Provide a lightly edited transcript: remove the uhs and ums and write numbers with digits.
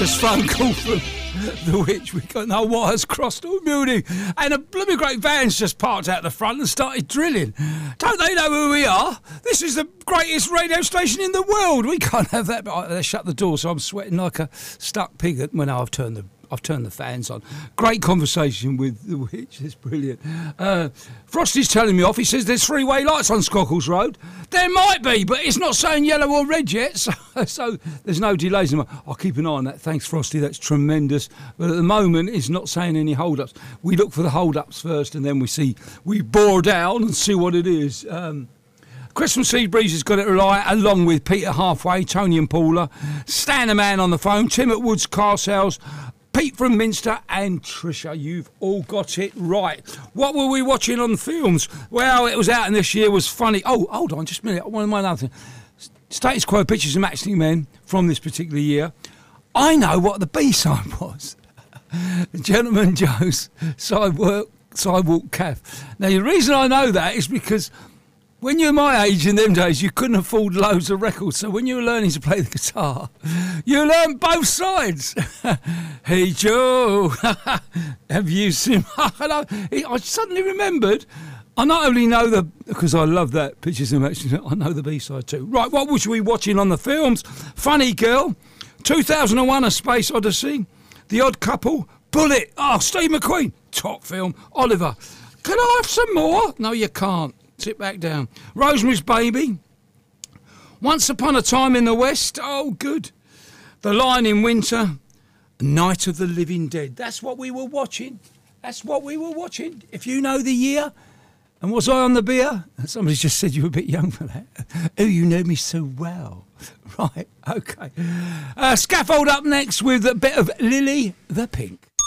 first phone call from the witch. We got no wires crossed or building, and a blooming great van's just parked out the front and started drilling. Don't they know who we are? This is the greatest radio station in the world. We can't have that. But they shut the door, so I'm sweating like a stuck pig. When I've turned the fans on. Great conversation with the witch. It's brilliant. Frosty's telling me off. He says there's three-way lights on Scockles Road. There might be, but it's not saying yellow or red yet, so there's no delays. I'll keep an eye on that. Thanks, Frosty. That's tremendous. But at the moment, it's not saying any hold-ups. We look for the hold-ups first, and then we bore down and see what it is. Christmas Eve Breeze has got it right, along with Peter Halfway, Tony and Paula, Stan the Man on the phone, Tim at Woods Car Sales, Pete from Minster and Trisha. You've all got it right. What were we watching on films? Well, it was out in this year, was funny. Oh, hold on, just a minute. One of my other things. Status Quo Pictures of Matchstick Men from this particular year. I know what the B-side was. Gentleman Joe's Sidewalk Cafe. Now, the reason I know that is because when you're my age in them days, you couldn't afford loads of records. So when you were learning to play the guitar, you learned both sides. Hey, Joe, have you seen... I suddenly remembered, I not only know because I love that Pictures of Action, I know the B-side too. Right, what was we watching on the films? Funny Girl, 2001 A Space Odyssey, The Odd Couple, Bullet, Steve McQueen, top film, Oliver. Can I have some more? No, you can't. Sit back down. Rosemary's Baby. Once Upon a Time in the West. Oh, good. The Lion in Winter. Night of the Living Dead. That's what we were watching. If you know the year. And was I on the beer? Somebody just said you were a bit young for that. Oh, you know me so well. Right, okay. Scaffold up next with a bit of Lily the Pink.